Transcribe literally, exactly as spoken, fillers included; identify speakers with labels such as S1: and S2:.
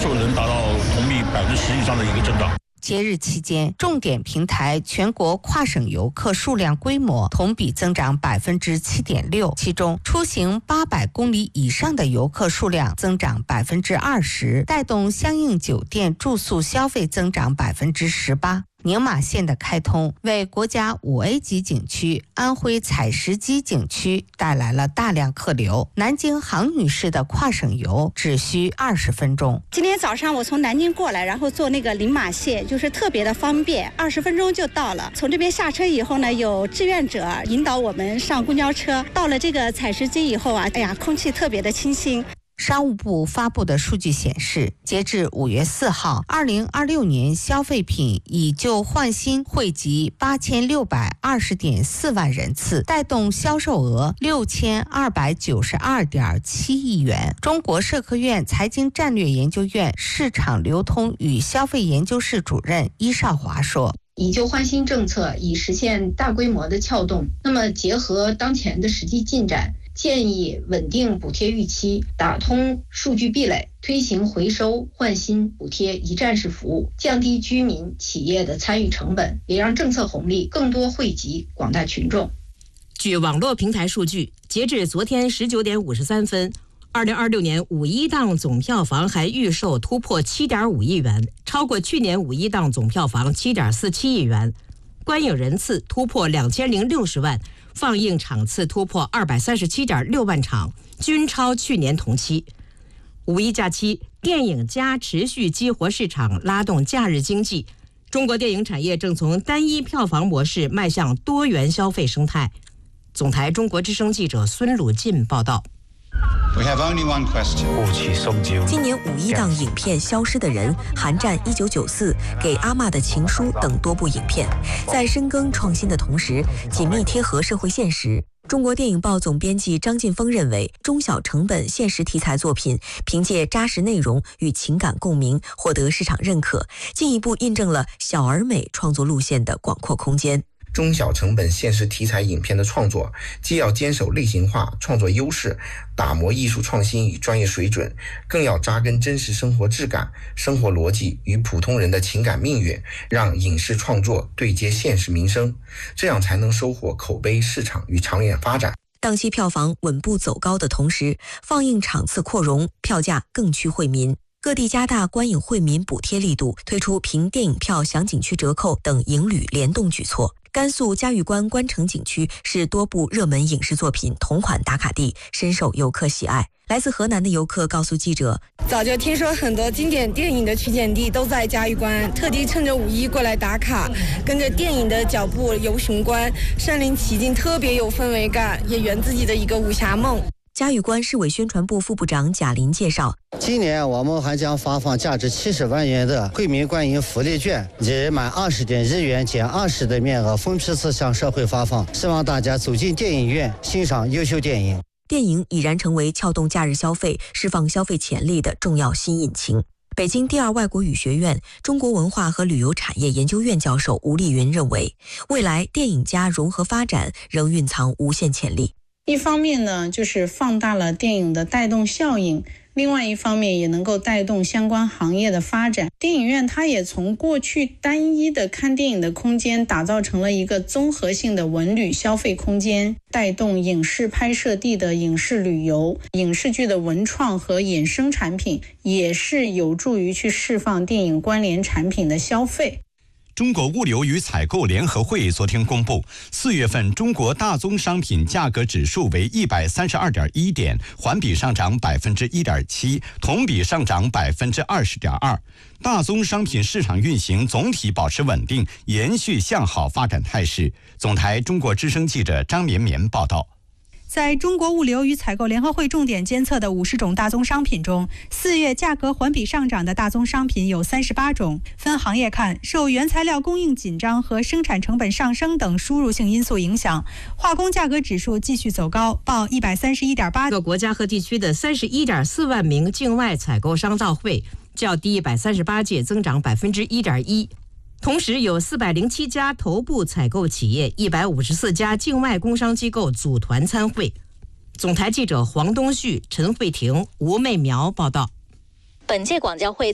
S1: 售能达到同比百分之十以上的一个增长。
S2: 节日期间，重点平台全国跨省游客数量规模同比增长百分之七点六，其中出行八百公里以上的游客数量增长百分之二十，带动相应酒店住宿消费增长百分之十八。宁马线的开通为国家五 A 级景区安徽采石矶景区带来了大量客流。南京杭女士的跨省游只需二十分钟。
S3: 今天早上我从南京过来，然后坐那个宁马线，就是特别的方便，二十分钟就到了。从这边下车以后呢，有志愿者引导我们上公交车。到了这个采石矶以后啊，哎呀，空气特别的清新。
S2: 商务部发布的数据显示，截至五月四号，二零二六年消费品以旧换新惠及八千六百二十点四万人次，带动销售额六千二百九十二点七亿元。中国社科院财经战略研究院市场流通与消费研究室主任伊少华说。
S4: 以旧换新政策以实现大规模的撬动，那么结合当前的实际进展，建议稳定补贴预期，打通数据壁垒，推行回收换新补贴一站式服务，降低居民企业的参与成本，也让政策红利更多惠及广大群众。
S5: 据网络平台数据，截至昨天十九点五十三分，二零二六年五一档总票房还预售突破七点五亿元，超过去年五一档总票房七点四七亿元，观影人次突破两千零六十万，放映场次突破二百三十七点六万场，均超去年同期。五一假期，电影加持续激活市场，拉动假日经济。中国电影产业正从单一票房模式迈向多元消费生态。总台中国之声记者孙鲁进报道。
S6: We have only one question.
S7: 今年五一档影片《消失的人》《寒战一九九四》《给阿嬷的情书》等多部影片，在深耕创新的同时，紧密贴合社会现实。中国电影报总编辑张劲峰认为，中小成本现实题材作品凭借扎实内容与情感共鸣，获得市场认可，进一步印证了小而美创作路线的广阔空间。
S8: 中小成本现实题材影片的创作，既要坚守类型化创作优势，打磨艺术创新与专业水准，更要扎根真实生活质感、生活逻辑与普通人的情感命运，让影视创作对接现实民生，这样才能收获口碑、市场与长远发展。
S7: 档期票房稳步走高的同时，放映场次扩容，票价更趋惠民。各地加大观影惠民补贴力度，推出凭电影票享景区折扣等影旅联动举措。甘肃嘉峪关关城景区是多部热门影视作品同款打卡地，深受游客喜爱。来自河南的游客告诉记者，
S9: 早就听说很多经典电影的取景地都在嘉峪关，特地趁着五一过来打卡，跟着电影的脚步游雄关，身临其境，特别有氛围感，也圆自己的一个武侠梦。
S7: 嘉峪关市委宣传部副部长贾林介绍，
S10: 今年我们还将发放价值七十万元的惠民观影福利券，以满二十点日元减二十的面额分批次向社会发放，希望大家走进电影院欣赏优秀电影。
S7: 电影已然成为撬动假日消费、释放消费潜力的重要新引擎。北京第二外国语学院中国文化和旅游产业研究院教授吴丽云认为，未来电影加融合发展仍蕴藏无限潜力。
S11: 一方面呢，就是放大了电影的带动效应，另外一方面也能够带动相关行业的发展。电影院它也从过去单一的看电影的空间，打造成了一个综合性的文旅消费空间，带动影视拍摄地的影视旅游、影视剧的文创和衍生产品，也是有助于去释放电影关联产品的消费。
S12: 中国物流与采购联合会昨天公布，四月份中国大宗商品价格指数为一百三十二点一点，环比上涨百分之一点七，同比上涨百分之二十点二。大宗商品市场运行总体保持稳定，延续向好发展态势。总台中国之声记者张绵绵报道。
S13: 在中国物流与采购联合会重点监测的五十种大宗商品中，四月价格环比上涨的大宗商品有三十八种。分行业看，受原材料供应紧张和生产成本上升等输入性因素影响，化工价格指数继续走高，报一百三十一点八。
S5: 各国家和地区的三十一点四万名境外采购商到会，较第一百三十八届增长百分之一点一。同时，有四百零七家头部采购企业、一百五十四家境外工商机构组团参会。总台记者黄东旭、陈慧婷、吴媚苗报道。
S14: 本届广交会